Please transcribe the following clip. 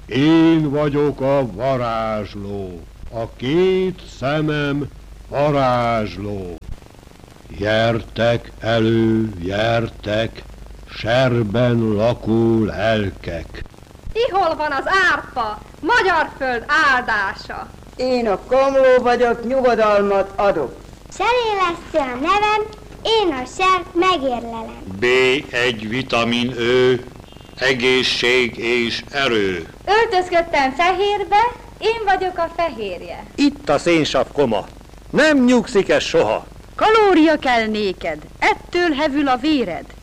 Én vagyok a varázsló, a két szemem varázsló. Gyertek elő, gyertek, serben lakó lelkek. Ihol van az árpa, Magyarföld áldása? Én a Komló vagyok, nyugodalmat adok. Serélesztő a nevem, én a sert megérlelem. B1 vitamin Ö, egészség és erő. Öltözködtem fehérbe, én vagyok a fehérje. Itt a szénsav koma. Nem nyugszik ez soha. Kalória kell néked, ettől hevül a véred.